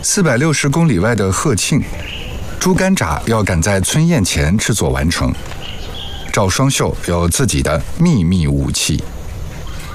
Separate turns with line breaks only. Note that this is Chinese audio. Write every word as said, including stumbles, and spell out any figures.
四百六十公里外的鹤庆，猪肝炸要赶在村宴前制作完成。赵双秀有自己的秘密武器。